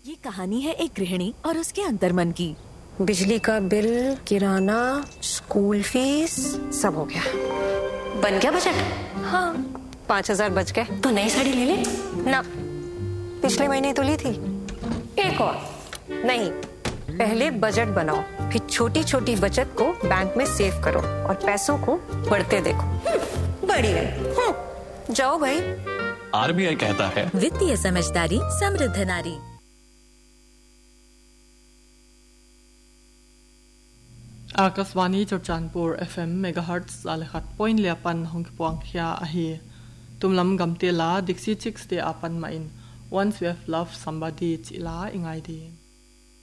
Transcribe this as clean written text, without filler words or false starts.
ये कहानी है एक गृहिणी और उसके अंतर्मन की। बिजली का बिल, किराना, स्कूल फीस, सब हो गया। बन गया बजट? हाँ, 5,000 बच गए। तो नई साड़ी ले ले ना, पिछले महीने तो ली थी। एक और नहीं, पहले बजट बनाओ, फिर छोटी छोटी बचत को बैंक में सेव करो और पैसों को बढ़ते देखो। बढ़िया। जाओ भाई। आरबीआई कहता है वित्तीय समझदारी समृद्ध नारी। आकाशवाणी चुरचानपुर FM मेगाहर्ट्ज 101.8 होंगपुआंग ख्या अही तुमलम गमतेला दिक्सी चिक्स दे आपन mine once we have loved somebody chilla इंगाई the.